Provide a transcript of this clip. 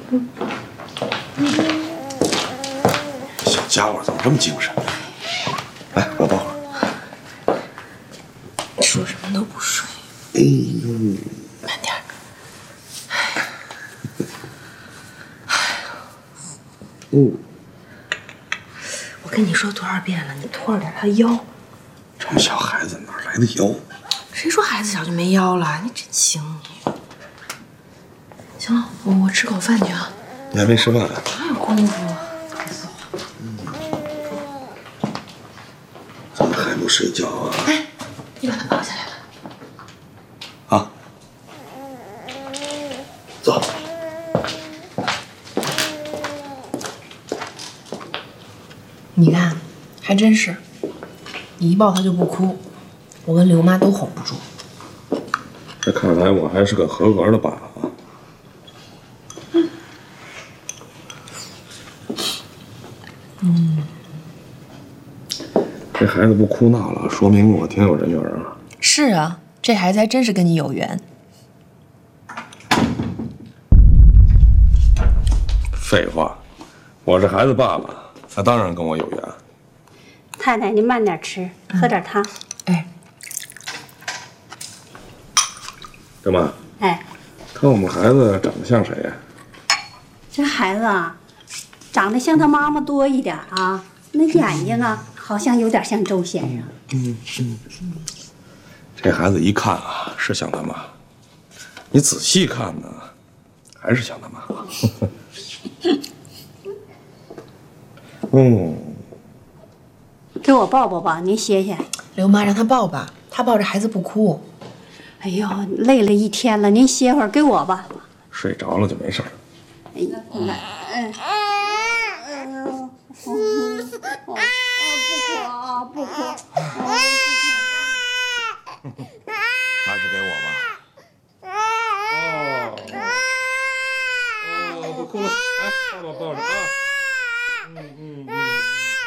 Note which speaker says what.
Speaker 1: 小家伙怎么这么精神？来，我抱会儿。
Speaker 2: 说什么都不睡。
Speaker 1: 哎呦，
Speaker 2: 慢点。我跟你说多少遍了，你拖着点他腰。
Speaker 1: 这么小孩子哪来的腰？
Speaker 2: 谁说孩子小就没腰了？你真行你。行了，我吃口饭去啊。
Speaker 1: 你还没吃饭啊？
Speaker 2: 哪有功夫啊？
Speaker 1: 怎么还不睡觉啊？
Speaker 2: 哎，你把他抱下来了。
Speaker 1: 啊，走。
Speaker 2: 你看，还真是，你一抱他就不哭，我跟刘妈都哄不住。
Speaker 1: 这看来我还是个合格的爸爸啊。这孩子不哭闹了，说明我挺有人缘啊。
Speaker 2: 是啊，这孩子还真是跟你有缘。
Speaker 1: 废话，我是孩子爸爸，那当然跟我有缘。
Speaker 3: 太太，你慢点吃，喝点汤。
Speaker 2: 哎，
Speaker 1: 干嘛？
Speaker 3: 哎，
Speaker 1: 看我们孩子长得像谁呀？
Speaker 3: 这孩子啊，长得像他妈妈多一点啊，那眼睛啊，好像有点像周先生。
Speaker 1: 这孩子一看啊，是像他妈；你仔细看呢，还是像他妈。
Speaker 3: 给我抱抱吧，您歇歇。
Speaker 2: 刘妈让他抱吧，他抱着孩子不哭。
Speaker 3: 哎呦，累了一天了，您歇会儿，给我吧。
Speaker 1: 睡着了就没事儿。
Speaker 3: 哎呀，不哭啊，不哭。
Speaker 1: 还是给我吧。不哭了，来，抱抱抱着啊。